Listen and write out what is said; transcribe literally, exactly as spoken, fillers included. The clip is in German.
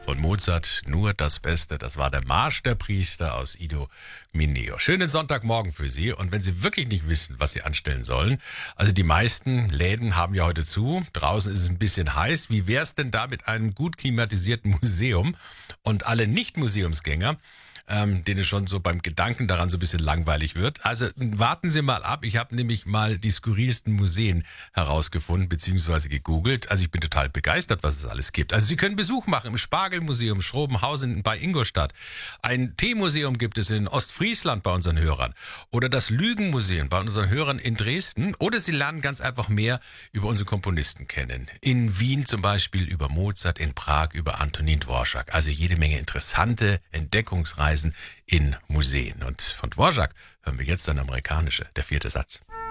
von Mozart, nur das Beste. Das war der Marsch der Priester aus Idomeneo. Schönen Sonntagmorgen für Sie. Und wenn Sie wirklich nicht wissen, was Sie anstellen sollen, also die meisten Läden haben ja heute zu. Draußen ist es ein bisschen heiß. Wie wäre es denn da mit einem gut klimatisierten Museum? Und alle Nicht-Museumsgänger, Ähm, denen schon so beim Gedanken daran so ein bisschen langweilig wird. Also warten Sie mal ab. Ich habe nämlich mal die skurrilsten Museen herausgefunden bzw. gegoogelt. Also ich bin total begeistert, was es alles gibt. Also Sie können Besuch machen im Spargelmuseum Schrobenhausen bei Ingolstadt. Ein Teemuseum gibt es in Ostfriesland bei unseren Hörern. Oder das Lügenmuseum bei unseren Hörern in Dresden. Oder Sie lernen ganz einfach mehr über unsere Komponisten kennen. In Wien zum Beispiel über Mozart, in Prag über Antonin Dvorak. Also jede Menge interessante Entdeckungsreisen in Museen. Und von Dvorak hören wir jetzt ein amerikanische, der vierte Satz.